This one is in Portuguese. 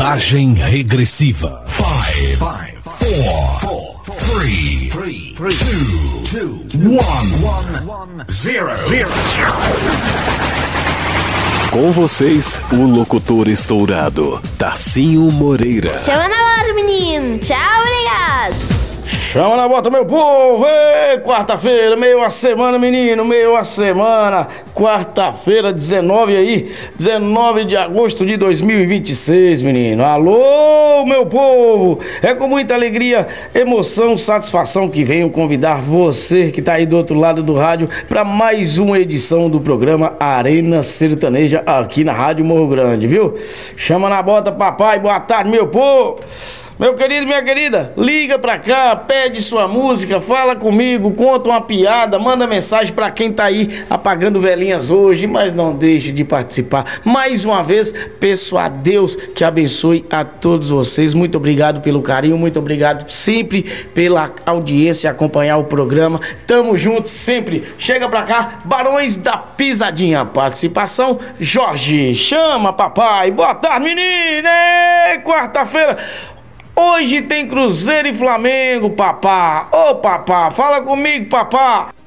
Contagem regressiva. 5, 4, 3, 2, 1, 0. Com vocês, o locutor estourado, Tarcinho Moreira. Chama na hora, menino. Tchau, obrigado. Chama na bota, meu povo! Ei, quarta-feira, meio a semana, menino, meio a semana. Quarta-feira, 19 de agosto de 2026, menino. Alô, meu povo! É com muita alegria, emoção, satisfação que venho convidar você que tá aí do outro lado do rádio para mais uma edição do programa Arena Sertaneja aqui na Rádio Morro Grande, viu? Chama na bota, papai, boa tarde, meu povo! Meu querido, minha querida, liga pra cá, pede sua música, fala comigo, conta uma piada, manda mensagem pra quem tá aí apagando velhinhas hoje, mas não deixe de participar. Mais uma vez, peço a Deus que abençoe a todos vocês. Muito obrigado pelo carinho, muito obrigado sempre pela audiência, acompanhar o programa. Tamo juntos sempre. Chega pra cá, Barões da Pisadinha. Participação, Jorge. Chama, papai. Boa tarde, menino. Quarta-feira. Hoje tem Cruzeiro e Flamengo, papá. Ô, papá, fala comigo, papá.